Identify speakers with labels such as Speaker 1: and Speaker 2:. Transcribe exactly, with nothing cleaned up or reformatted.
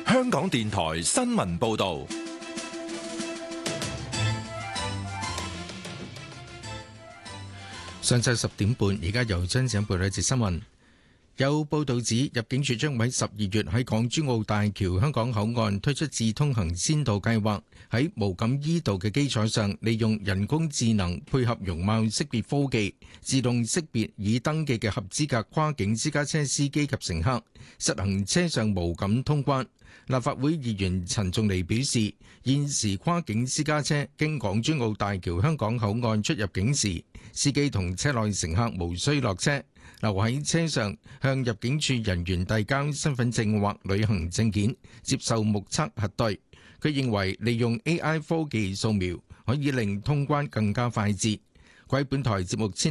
Speaker 1: 香港電台新聞報道。
Speaker 2: 上晝十點半，而家由張展報道一節新聞。有報道指，入境處將喺十二月喺港珠澳大橋香港口岸推出智通行先導計劃，喺無感醫道嘅基礎上，利用人工智能配合容貌識別科技，自動識別已登記嘅合資格跨境私家車司機及乘客，實行車上無感通關。立法會議員陳仲尼表示，現時跨境私家車經港珠澳大橋香港口岸出入境時，司機同車內乘客無需落車，留喺車上向入境處人員遞交身份證或旅行證件，接受目測核對。佢認為利用 A I 科技掃描可以令通關更加快捷。佢喺本台節目千